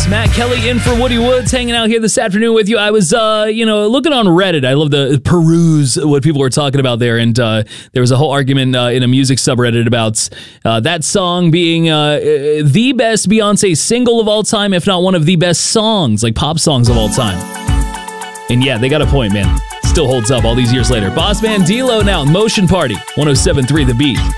Matt Kelly in for Woody Woods, hanging out here this afternoon with you. I was, looking on Reddit. I love to peruse what people were talking about there, and there was a whole argument in a music subreddit about that song being the best Beyonce single of all time, if not one of the best songs, like pop songs of all time. And yeah, they got a point, man. Still holds up all these years later. Boss Man D-Lo now, Motion Party, 107.3 The Beat.